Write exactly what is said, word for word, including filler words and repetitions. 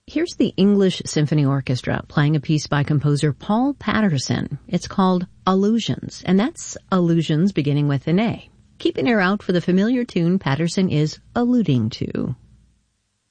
Here's the English Symphony Orchestra playing a piece by composer Paul Patterson. It's called Allusions, and that's allusions beginning with an A. Keep an ear out for the familiar tune Patterson is alluding to.